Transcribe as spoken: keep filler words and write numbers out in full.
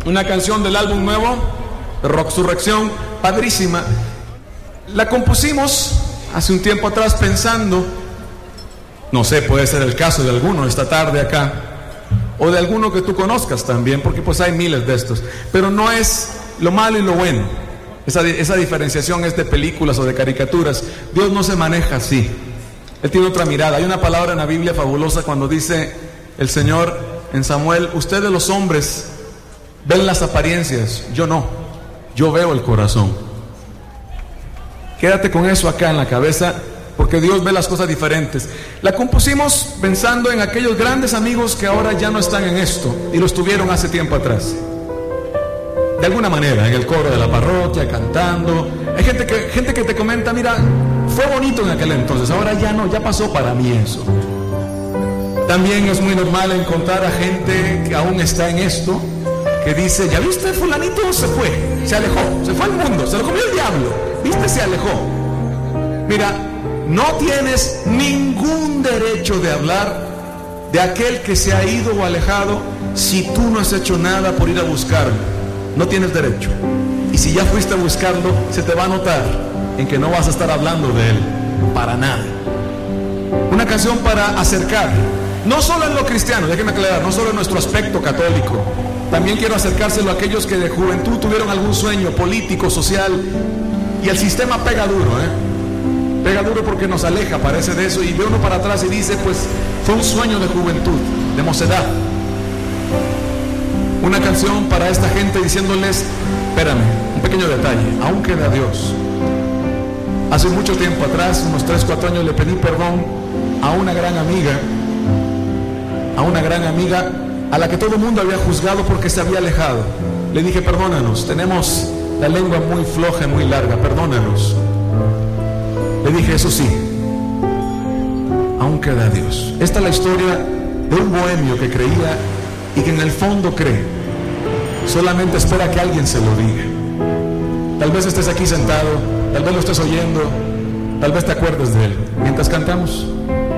una canción del álbum nuevo, Rocksurrección, padrísima. La compusimos hace un tiempo atrás pensando, no sé, puede ser el caso de alguno esta tarde acá, o de alguno que tú conozcas también, porque pues hay miles de estos, pero no es lo malo y lo bueno. Esa, esa diferenciación es de películas o de caricaturas. Dios no se maneja así. Él tiene otra mirada. Hay una palabra en la Biblia fabulosa cuando dice el Señor en Samuel: ustedes los hombres ven las apariencias, yo no, yo veo el corazón. Quédate con eso acá en la cabeza, porque Dios ve las cosas diferentes. La compusimos pensando en aquellos grandes amigos que ahora ya no están en esto y lo estuvieron hace tiempo atrás. De alguna manera, en el coro de la parroquia, cantando. Hay gente que, gente que te comenta: mira, fue bonito en aquel entonces, ahora ya no, ya pasó para mí eso. También es muy normal encontrar a gente que aún está en esto, que dice: ya viste, fulanito se fue, se alejó, se fue al mundo, se lo comió el diablo, viste, se alejó. Mira, no tienes ningún derecho de hablar de aquel que se ha ido o alejado si tú no has hecho nada por ir a buscarlo. No tienes derecho. Y si ya fuiste a buscarlo, se te va a notar en que no vas a estar hablando de él para nada. Una canción para acercar, no solo en lo cristiano, déjeme aclarar, no solo en nuestro aspecto católico. También quiero acercárselo a aquellos que de juventud tuvieron algún sueño político, social, y el sistema pega duro, ¿eh? Pega duro porque nos aleja, parece, de eso, y ve uno para atrás y dice: pues fue un sueño de juventud, de mocedad. Una canción para esta gente diciéndoles: espérame, un pequeño detalle, aún queda Dios. Hace mucho tiempo atrás, unos tres, cuatro años, le pedí perdón a una gran amiga, a una gran amiga a la que todo el mundo había juzgado porque se había alejado. Le dije: perdónanos, tenemos la lengua muy floja y muy larga, perdónanos. Le dije: eso sí, aún queda Dios. Esta es la historia de un bohemio que creía y que en el fondo cree, solamente espera que alguien se lo diga. Tal vez estés aquí sentado, tal vez lo estés oyendo, tal vez te acuerdes de él mientras cantamos.